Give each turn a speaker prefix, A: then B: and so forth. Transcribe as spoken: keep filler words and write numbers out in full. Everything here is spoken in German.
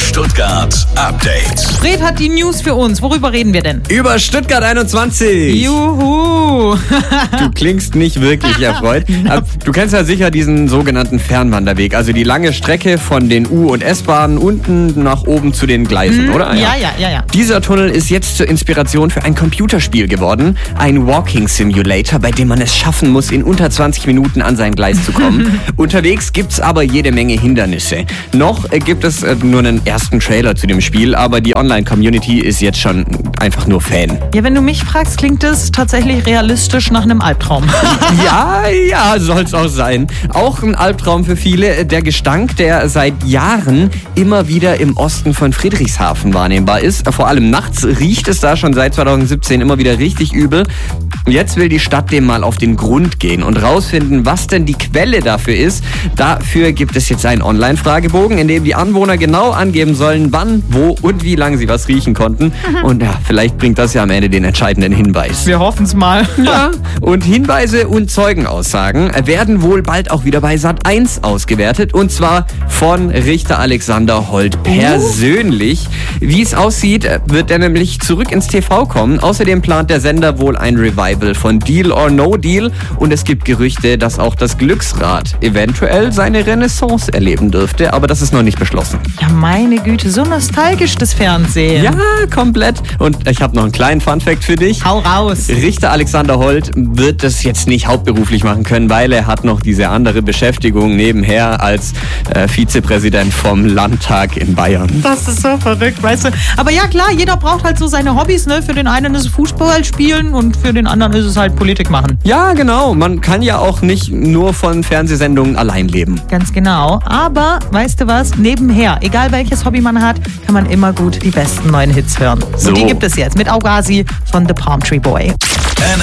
A: Stuttgart Update.
B: Fred hat die News für uns. Worüber reden wir denn?
C: Über Stuttgart einundzwanzig.
B: Juhu.
C: Du klingst nicht wirklich erfreut. Du kennst ja sicher diesen sogenannten Fernwanderweg. Also die lange Strecke von den U- und S-Bahnen unten nach oben zu den Gleisen,
B: hm,
C: oder?
B: Ja, ja, ja, ja.
C: Dieser Tunnel ist jetzt zur Inspiration für ein Computerspiel geworden. Ein Walking Simulator, bei dem man es schaffen muss, in unter zwanzig Minuten an sein Gleis zu kommen. Unterwegs gibt's aber jede Menge Hindernisse. Noch gibt es äh, nur einen ersten Trailer zu dem Spiel, aber die Online-Community ist jetzt schon einfach nur Fan.
B: Ja, wenn du mich fragst, klingt es tatsächlich realistisch nach einem Albtraum.
C: Ja, ja, soll's auch sein. Auch ein Albtraum für viele. Der Gestank, der seit Jahren immer wieder im Osten von Friedrichshafen wahrnehmbar ist. Vor allem nachts riecht es da schon seit zweitausendsiebzehn immer wieder richtig übel. Jetzt will die Stadt dem mal auf den Grund gehen und rausfinden, was denn die Quelle dafür ist. Dafür gibt es jetzt einen Online-Fragebogen, in dem die Anwohner genau angeben sollen, wann, wo und wie lange sie was riechen konnten. Und ja, vielleicht bringt das ja am Ende den entscheidenden Hinweis.
B: Wir hoffen's mal.
C: Ja, und Hinweise und Zeugenaussagen werden wohl bald auch wieder bei Sat eins ausgewertet. Und zwar von Richter Alexander Holt persönlich. Wie es aussieht, wird er nämlich zurück ins T V kommen. Außerdem plant der Sender wohl ein Revival von Deal or No Deal. Und es gibt Gerüchte, dass auch das Glücksrad eventuell seine Renaissance erleben dürfte. Aber das ist noch nicht beschlossen.
B: Ja, meine Güte, so nostalgisch das Fernsehen.
C: Ja, komplett. Und ich habe noch einen kleinen Funfact für dich.
B: Hau raus.
C: Richter Alexander Holt wird das jetzt nicht hauptberuflich machen können, weil er hat noch diese andere Beschäftigung nebenher als äh, Vizepräsident vom Landtag in Bayern.
B: Das ist so verrückt, weißt du. Aber ja, klar, jeder braucht halt so seine Hobbys, ne? Für den einen ist es Fußball spielen und für den anderen ist es halt Politik machen.
C: Ja, genau. Man kann ja auch nicht nur von Fernsehsendungen allein leben.
B: Ganz genau. Aber, weißt du was? Nebenher, egal welches Hobby man hat, kann man immer gut die besten neuen Hits hören.
C: So.
B: Und die gibt es jetzt mit Augasi von The Palm Tree Boy.
A: N